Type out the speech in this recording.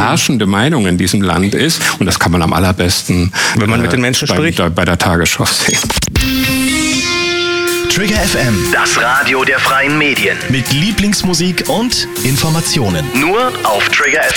herrschende Meinung in diesem Land ist. Und das kann man am allerbesten, wenn man mit den Menschen spricht, bei der Tagesschau sehen. Trigger FM, das Radio der freien Medien. Mit Lieblingsmusik und Informationen. Nur auf Trigger FM.